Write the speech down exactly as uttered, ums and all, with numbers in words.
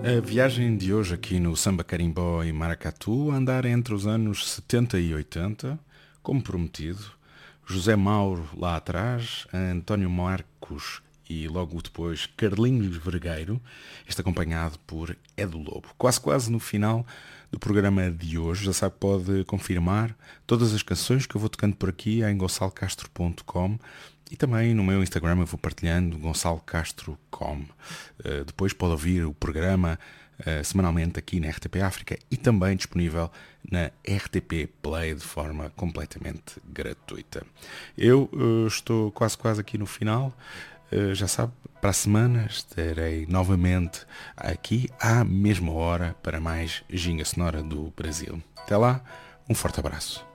A viagem de hoje aqui no Samba Carimbó e Maracatu a andar entre os anos setenta e oitenta, como prometido. José Mauro lá atrás, António Marcos e logo depois Carlinhos Vergueiro, este acompanhado por Edu Lobo. Quase quase no final do programa de hoje, já sabe, pode confirmar todas as canções que eu vou tocando por aqui em gonçalo castro ponto com e também no meu Instagram eu vou partilhando gonçalo castro ponto com. Uh, depois pode ouvir o programa uh, semanalmente aqui na R T P África e também disponível na R T P Play de forma completamente gratuita. Eu uh, estou quase quase aqui no final. Uh, já sabe, para a semana estarei novamente aqui à mesma hora para mais Ginga Sonora do Brasil. Até lá, um forte abraço.